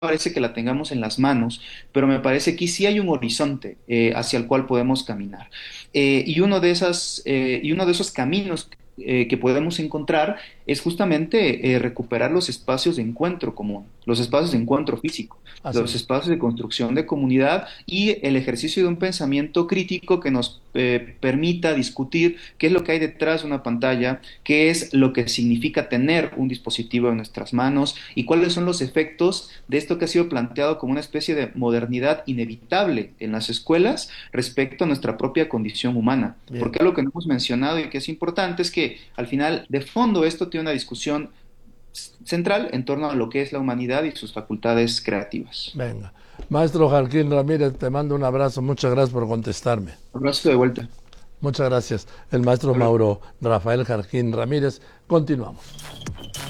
parece que la tengamos en las manos, pero me parece que sí hay un horizonte hacia el cual podemos caminar. Y uno de esos caminos que podemos encontrar es justamente recuperar los espacios de encuentro común, los espacios de encuentro físico, Así los es. espacios de construcción de comunidad y el ejercicio de un pensamiento crítico que nos permita discutir qué es lo que hay detrás de una pantalla, qué es lo que significa tener un dispositivo en nuestras manos y cuáles son los efectos de esto que ha sido planteado como una especie de modernidad inevitable en las escuelas respecto a nuestra propia condición humana. Bien. Porque algo que no hemos mencionado y que es importante es que al final, de fondo, esto tiene una discusión central en torno a lo que es la humanidad y sus facultades creativas. Venga. Maestro Jarquín Ramírez, te mando un abrazo. Muchas gracias por contestarme. Abrazo de vuelta. Muchas gracias. El maestro Hasta luego. Mauro Rafael Jarquín Ramírez. Continuamos.